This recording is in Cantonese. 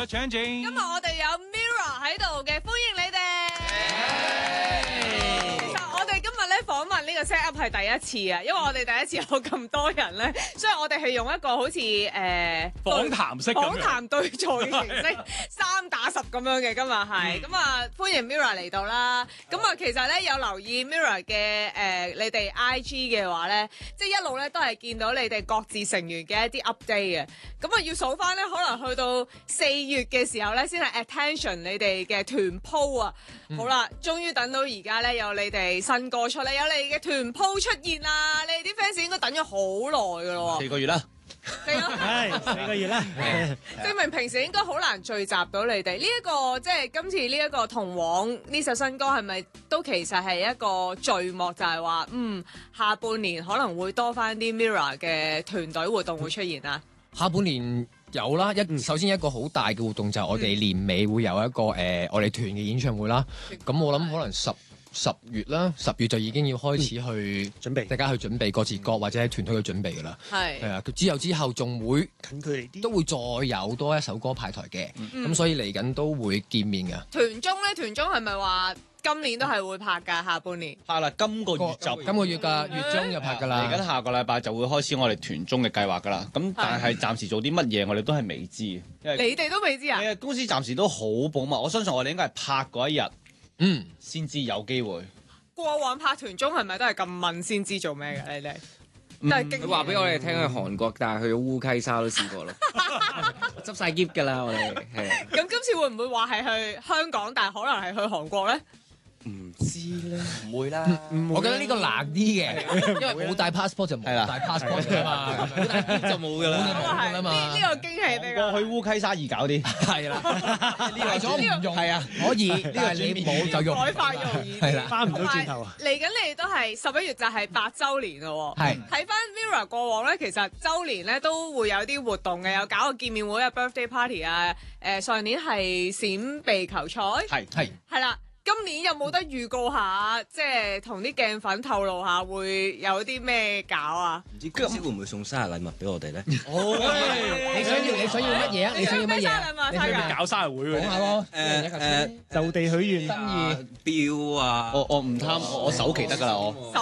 有請進。 今日我哋有 Mirror 喺度嘅，歡迎你哋。其實我哋今日咧訪問呢個 set up 係第一次啊，因為我哋第一次有咁多人咧，所以我哋係用一個好似訪談式咁樣訪談對座嘅形式，3打10咁樣嘅。今日係咁啊，歡迎 Mirror 嚟到啦。咁啊，其實咧有留意 Mirror 嘅你哋 IG 嘅話咧，即係一路咧都係見到你哋各自成員嘅一啲 update 嘅。咁啊，要數翻咧，可能去到4月嘅時候咧，先係 attention 你哋嘅團 po 啊。好啦，終於等到而家咧，有你哋新歌出嚟，有你嘅團 po 出現啦！你哋啲 fans 應該等咗好耐噶咯喎， 4個月啦， 係4個月啦， 證明平時應該好難聚集到你哋。呢一個即係今次呢一個同往呢首新歌係咪都其實係一個序幕，就係話下半年可能會多翻啲 Mirror 嘅團隊活動會出現啊？ 下半年有啦，首先一個好大嘅活動就係我哋年尾會有一個我哋團嘅演唱會啦。咁我諗可能十月啦，10月就已經要開始去準備， 大家去準備各自歌或者係團隊去準備㗎啦。係啊，之後仲會近距離啲， 都會再有多一首歌派台嘅。咁所以嚟緊都會見面㗎。 團中係咪話今年都係會拍㗎？下半年拍啦，今個月嘅月中就拍㗎啦。 嚟緊下個禮拜就會開始我哋團中嘅計劃㗎啦。咁但係暫時做啲乜嘢，我哋都係未知。因為你哋都未知啊？ 公司暫時都好保密。我相信我哋應該係拍嗰一日，先知有機會。 過往拍團中係咪都係咁問先知做咩嘅？你哋都係經驗。 佢話俾我哋聽去韓國，但係去咗烏溪沙都試過咯，執晒篋㗎啦，我哋係。 咁今次會唔會話係去香港，但係可能係去韓國咧？ 唔知咧， 唔會啦。 我覺得呢個難啲嘅，因為冇帶 passport 就冇帶 passport 㗎嘛，冇帶 passport 就冇㗎啦， 呢個驚喜比較。 過去烏溪沙易搞啲， 係啦，為咗唔用係啊，可以，但係你冇就用， 改發容易係啦， 翻唔到轉頭啊！ 嚟緊你哋都係11月就係8週年咯喎。 係睇翻 Mirror 過往咧，其實週年咧都會有啲活動嘅，有搞個見面會啊、birthday party 啊。上年係閃避球賽，係啦。今年有冇得預告下，即係同啲鏡粉透露下會有啲咩搞啊？ 唔知公司會唔會送生日禮物俾我哋咧？ 你想要乜嘢啊？你想要乜嘢？ 你想搞生日會講下咯。 就地許願， 錶啊， 我唔貪，我首期得㗎啦，我。